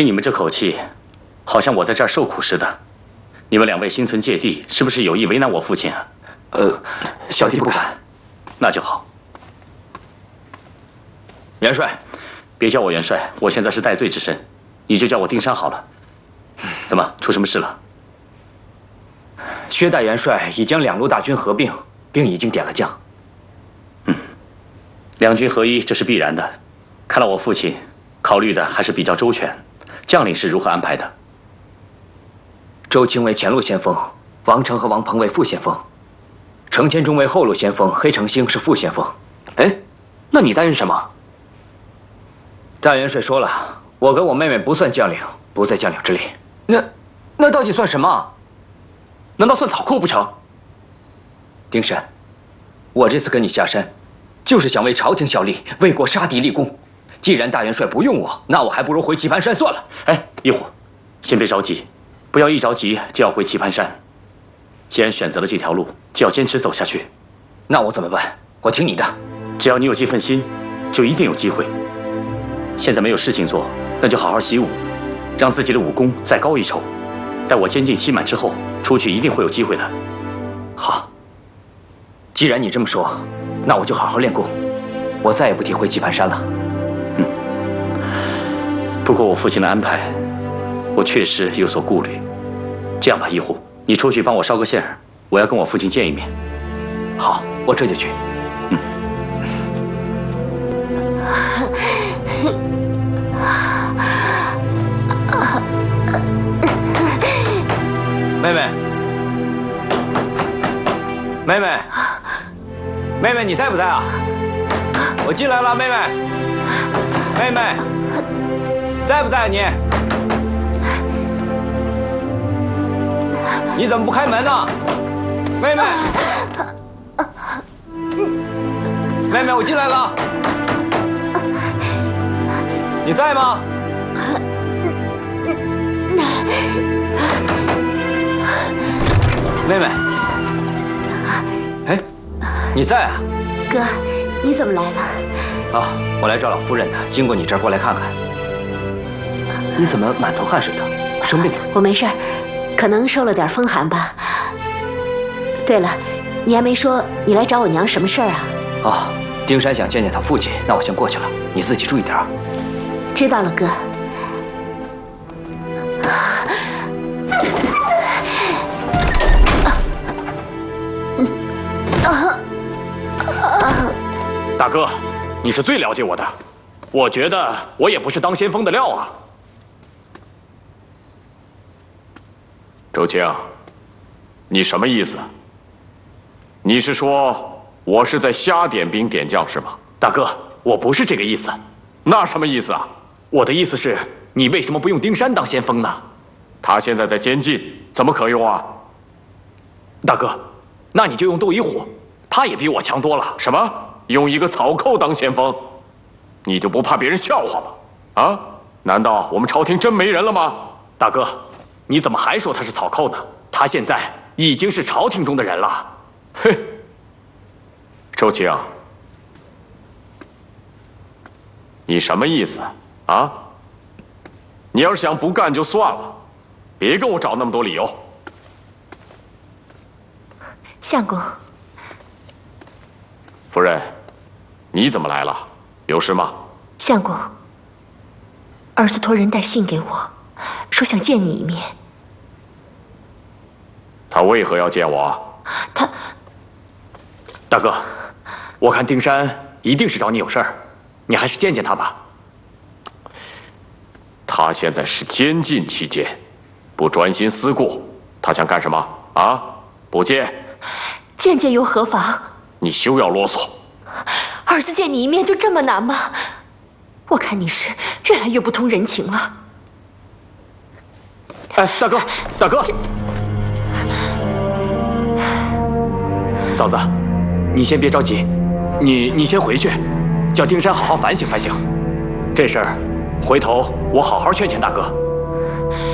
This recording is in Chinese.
听你们这口气，好像我在这儿受苦似的。你们两位心存芥蒂，是不是有意为难我父亲啊？ 小弟不敢。 那就好。 元帅， 别叫我元帅，我现在是戴罪之身，你就叫我丁山好了。怎么，出什么事了？ 薛大元帅已将两路大军合并，并已经点了将。 两军合一，这是必然的。看来我父亲考虑的还是比较周全。将领是如何安排的？ 周青为前路先锋，王成和王鹏为副先锋，程千中为后路先锋，黑成兴是副先锋。 哎，那你担任什么？ 大元帅说了，我跟我妹妹不算将领，不在将领之列。 那到底算什么？难道算草寇不成？ 丁山，我这次跟你下山，就是想为朝廷效力，为国杀敌立功。既然大元帅不用我，那我还不如回棋盘山算了。 哎，一虎，先别着急，不要一着急就要回棋盘山。既然选择了这条路，就要坚持走下去。 那我怎么办？我听你的。 只要你有这份心，就一定有机会。现在没有事情做，那就好好习武，让自己的武功再高一筹。待我监禁期满之后，出去一定会有机会的。 好，既然你这么说，那我就好好练功，我再也不提回棋盘山了。 不过我父亲的安排，我确实有所顾虑。这样吧，一虎，你出去帮我捎个线儿，我要跟我父亲见一面。 好，我这就去。妹妹，妹妹，妹妹，你在不在啊？我进来了，妹妹，妹妹，在不在啊你？你怎么不开门呢？妹妹，妹妹，我进来了，你在吗？妹妹，哎，你在啊？ 哥，你怎么来了？ 啊，我来找老夫人的，经过你这儿过来看看。你怎么满头汗水的？生病了？ 我没事儿，可能受了点风寒吧。对了，你还没说你来找我娘什么事儿啊？ 哦，丁山想见见他父亲，那我先过去了，你自己注意点啊。 知道了，哥。 大哥，你是最了解我的，我觉得我也不是当先锋的料啊。 周青，你什么意思？你是说我是在瞎点兵点将是吗？ 大哥，我不是这个意思。 那什么意思啊？ 我的意思是，你为什么不用丁山当先锋呢？ 他现在在监禁，怎么可用啊？ 大哥，那你就用窦一虎，他也比我强多了。 什么？用一个草寇当先锋，你就不怕别人笑话吗？啊？难道我们朝廷真没人了吗？ 大哥，你怎么还说他是草寇呢？他现在已经是朝廷中的人了。 嘿，周青，你什么意思啊？你要是想不干就算了，别跟我找那么多理由。 相公， 夫人，你怎么来了？有事吗？ 相公，儿子托人带信给我，说想见你一面。 他为何要见我？ 他， 大哥，我看丁山一定是找你有事儿，你还是见见他吧。 他现在是监禁期间，不专心思顾，他想干什么啊？不见， 见见又何妨？ 你休要啰嗦。 儿子见你一面就这么难吗？我看你是越来越不通人情了。 哎，大哥，大哥，嫂子，你先别着急，你先回去，叫丁山好好反省反省。这事儿，回头我好好劝劝大哥。